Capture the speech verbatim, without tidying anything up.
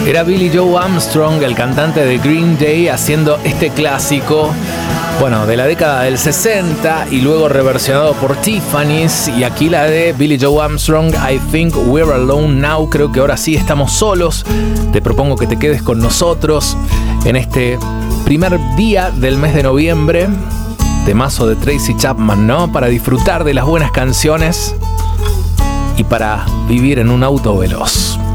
Era Billie Joe Armstrong, el cantante de Green Day, haciendo este clásico, bueno, de la década del sesenta y luego reversionado por Tiffany's. Y aquí la de Billie Joe Armstrong, I Think We're Alone Now. Creo que ahora sí estamos solos. Te propongo que te quedes con nosotros en este primer día del mes de noviembre. Temazo de Tracy Chapman, ¿no? Para disfrutar de las buenas canciones y para vivir en un auto veloz.